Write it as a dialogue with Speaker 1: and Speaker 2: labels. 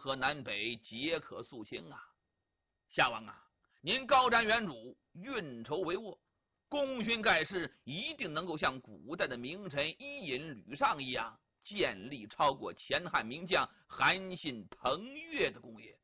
Speaker 1: 河南北皆可诉清啊。夏王啊，您高瞻远瞩，运筹帷幄，功勋盖世，一定能够像古代的名臣伊尹、吕尚一样，建立超过前汉名将韩信、彭越的功业。